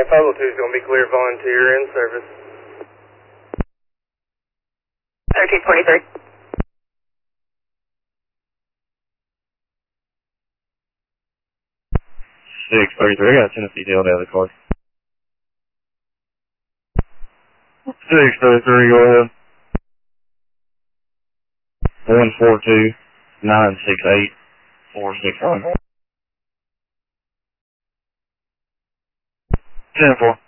502 is going to be clear volunteer in service. 1343. 633, I got Tennessee Dale down the car. 633, go ahead. 142 968 461. 10-4.